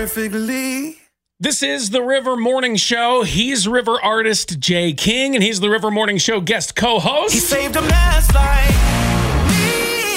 Perfectly. This is the River Morning Show. He's River artist Jay King, and he's the River Morning Show guest co-host. He saved a mess like me.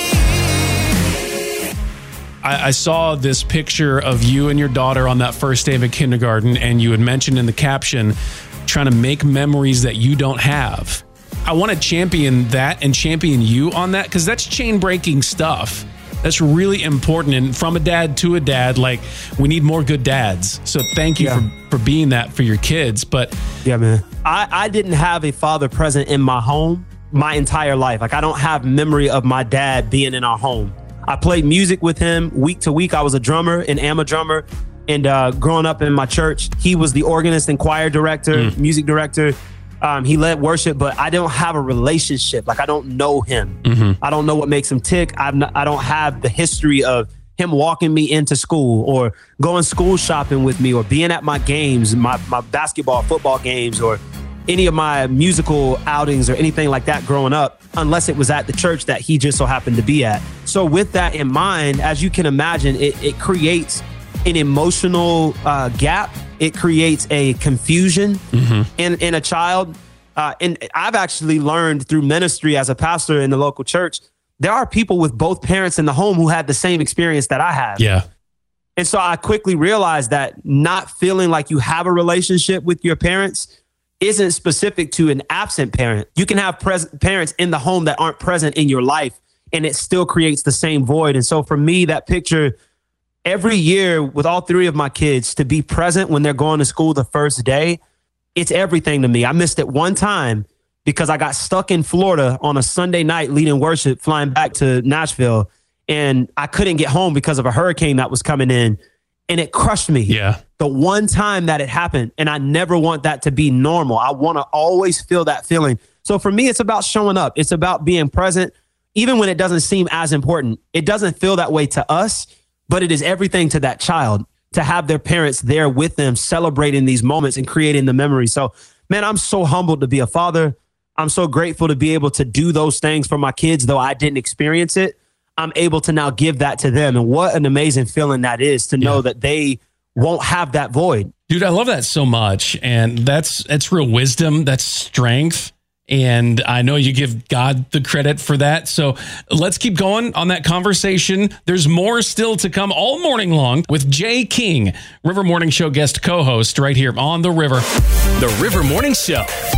I saw this picture of you and your daughter on that first day of kindergarten, and you had mentioned in the caption, trying to make memories that you don't have. I want to champion that and champion you on that, because that's chain-breaking stuff. That's really important. And from a dad to a dad, like, we need more good dads. So thank you for being that for your kids. But yeah, man, I didn't have a father present in my home my entire life. Like, I don't have memory of my dad being in our home. I played music with him week to week. I was a drummer and am a drummer. And growing up in my church, he was the organist and choir director, music director. He led worship, but I don't have a relationship. Like, I don't know him. I don't know what makes him tick. I don't have the history of him walking me into school or going school shopping with me or being at my games, my basketball, football games, or any of my musical outings or anything like that growing up, unless it was at the church that he just so happened to be at. So with that in mind, as you can imagine, it creates an emotional gap. It creates a confusion in a child. And I've actually learned through ministry as a pastor in the local church, there are people with both parents in the home who had the same experience that I have. Yeah. And so I quickly realized that not feeling like you have a relationship with your parents isn't specific to an absent parent. You can have parents in the home that aren't present in your life, and it still creates the same void. And so for me, that picture, every year with all three of my kids, to be present when they're going to school the first day, it's everything to me. I missed it one time because I got stuck in Florida on a Sunday night leading worship, flying back to Nashville, and I couldn't get home because of a hurricane that was coming in, and it crushed me. Yeah. The one time that it happened, and I never want that to be normal. I want to always feel that feeling. So for me, it's about showing up. It's about being present, even when it doesn't seem as important. It doesn't feel that way to us, but it is everything to that child to have their parents there with them, celebrating these moments and creating the memories. So, man, I'm so humbled to be a father. I'm so grateful to be able to do those things for my kids, though I didn't experience it. I'm able to now give that to them. And what an amazing feeling that is to know that they won't have that void. Dude, I love that so much. And that's real wisdom. That's strength. And I know you give God the credit for that. So let's keep going on that conversation. There's more still to come all morning long with Jay King, River Morning Show guest co-host right here on The River. The River Morning Show.